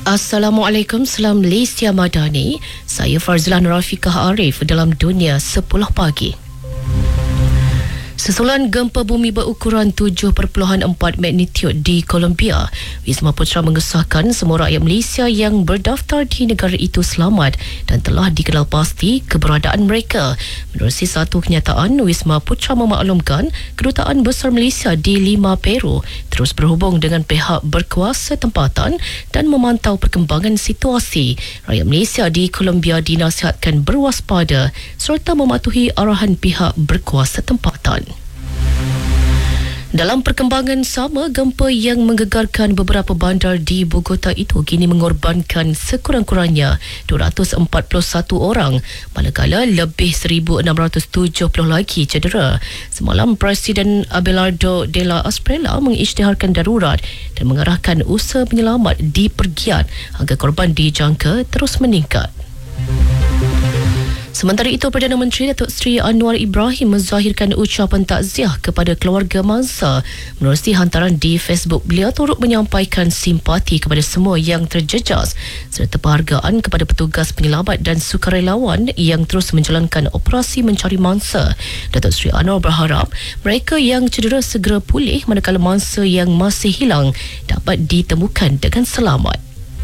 Assalamualaikum, salam Malaysia Madani. Saya Farzlan Rafiqah Arif dalam Dunia 10 Pagi. Susulan gempa bumi berukuran 7.4 magnitude di Colombia, Wisma Putra mengesahkan semua rakyat Malaysia yang berdaftar di negara itu selamat dan telah dikenal pasti keberadaan mereka. Menerusi satu kenyataan, Wisma Putra memaklumkan Kedutaan Besar Malaysia di Lima, Peru terus berhubung dengan pihak berkuasa tempatan dan memantau perkembangan situasi. Rakyat Malaysia di Colombia dinasihatkan berwaspada serta mematuhi arahan pihak berkuasa tempatan. Dalam perkembangan sama, gempa yang menggegarkan beberapa bandar di Bogota itu kini mengorbankan sekurang-kurangnya 241 orang, manakala lebih 1,670 lagi cedera. Semalam, Presiden Abelardo de la Espriella mengisytiharkan darurat dan mengarahkan usaha penyelamat dipergiat agar korban dijangka terus meningkat. Sementara itu, Perdana Menteri Datuk Seri Anwar Ibrahim menzahirkan ucapan takziah kepada keluarga mangsa. Menerusi hantaran di Facebook, beliau turut menyampaikan simpati kepada semua yang terjejas serta penghargaan kepada petugas penyelamat dan sukarelawan yang terus menjalankan operasi mencari mangsa. Datuk Seri Anwar berharap mereka yang cedera segera pulih, manakala mangsa yang masih hilang dapat ditemukan dengan selamat.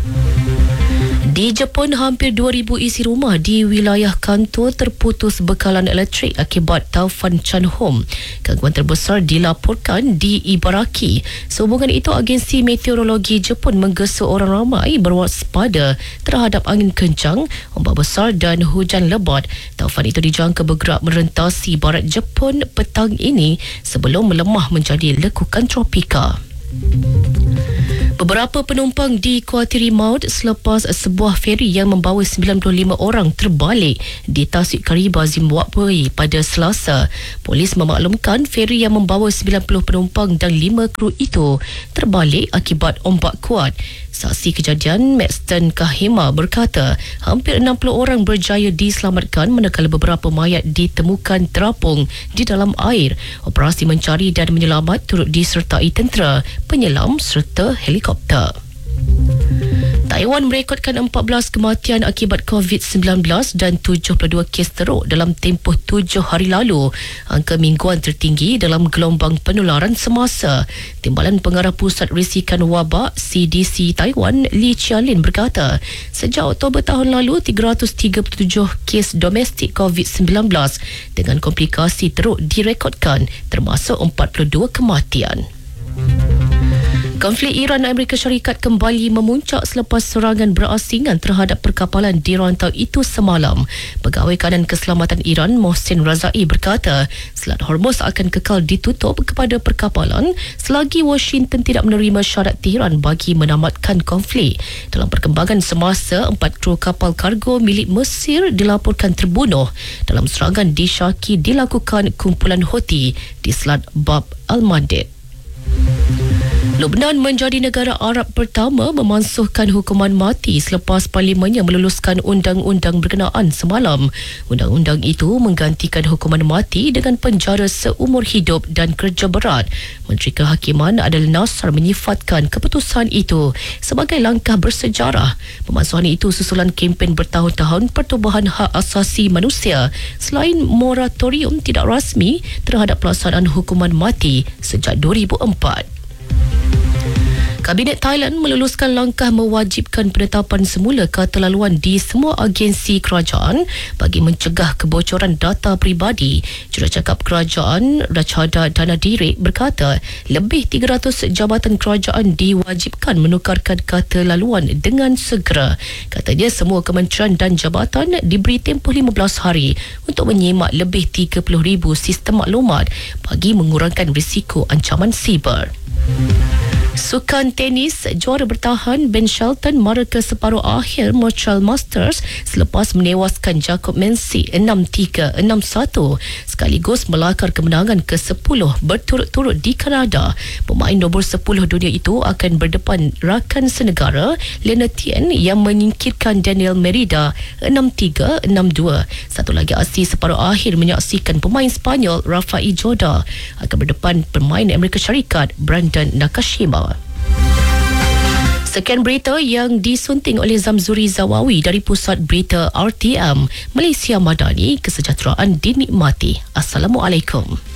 Di Jepun, hampir 2,000 isi rumah di wilayah Kanto terputus bekalan elektrik akibat taufan Chanhom. Gangguan terbesar dilaporkan di Ibaraki. Sehubungan itu, agensi meteorologi Jepun menggesa orang ramai berwaspada terhadap angin kencang, ombak besar dan hujan lebat. Taufan itu dijangka bergerak merentasi barat Jepun petang ini sebelum melemah menjadi lekukan tropika. Beberapa penumpang dikuatiri maut selepas sebuah feri yang membawa 95 orang terbalik di Tasik Kariba, Zimbabwe pada Selasa. Polis memaklumkan feri yang membawa 90 penumpang dan 5 kru itu terbalik akibat ombak kuat. Saksi kejadian Maxton Kahima berkata hampir 60 orang berjaya diselamatkan manakala beberapa mayat ditemukan terapung di dalam air. Operasi mencari dan menyelamat turut disertai tentera, penyelam serta helikopter. Taiwan merekodkan 14 kematian akibat COVID-19 dan 72 kes teruk dalam tempoh 7 hari lalu, angka mingguan tertinggi dalam gelombang penularan semasa. Timbalan Pengarah Pusat Risikan Wabak CDC Taiwan, Lee Chia-lin berkata, sejak Oktober tahun lalu 337 kes domestik COVID-19 dengan komplikasi teruk direkodkan, termasuk 42 kematian. Konflik Iran Amerika Syarikat kembali memuncak selepas serangan berasingan terhadap perkapalan di rantau itu semalam. Pegawai Kanan Keselamatan Iran Mohsen Razai berkata Selat Hormuz akan kekal ditutup kepada perkapalan selagi Washington tidak menerima syarat Tehran bagi menamatkan konflik. Dalam perkembangan semasa, 4 kru kapal kargo milik Mesir dilaporkan terbunuh dalam serangan disyaki dilakukan kumpulan Houthi di Selat Bab al-Mandeb. Lubnan menjadi negara Arab pertama memansuhkan hukuman mati selepas parlimennya meluluskan undang-undang berkenaan semalam. Undang-undang itu menggantikan hukuman mati dengan penjara seumur hidup dan kerja berat. Menteri Kehakiman Adel Nasser menyifatkan keputusan itu sebagai langkah bersejarah. Pemansuhan itu susulan kempen bertahun-tahun pertubuhan hak asasi manusia selain moratorium tidak rasmi terhadap pelaksanaan hukuman mati sejak 2004. Kabinet Thailand meluluskan langkah mewajibkan penetapan semula keterlaluan di semua agensi kerajaan bagi mencegah kebocoran data peribadi. Jurucakap Kerajaan Rachada Danadirik berkata lebih 300 jabatan kerajaan diwajibkan menukarkan keterlaluan dengan segera. Katanya semua kementerian dan jabatan diberi tempoh 15 hari untuk menyemak lebih 30,000 sistem maklumat bagi mengurangkan risiko ancaman siber. Sukan tenis, juara bertahan Ben Shelton mara ke separuh akhir Montreal Masters selepas menewaskan Jacob Menzi 6-3, 6-1 sekaligus melakar kemenangan ke-10 berturut-turut di Kanada. Pemain nombor 10 dunia itu akan berdepan rakan senegara Lena Tien yang menyingkirkan Daniel Merida 6-3, 6-2. Satu lagi aksi separuh akhir menyaksikan pemain Spanyol Rafael Joda akan berdepan pemain Amerika Syarikat Brandon Nakashima. Sekian berita yang disunting oleh Zamzuri Zawawi dari Pusat Berita RTM Malaysia Madani. Kesejahteraan dinikmati. Assalamualaikum.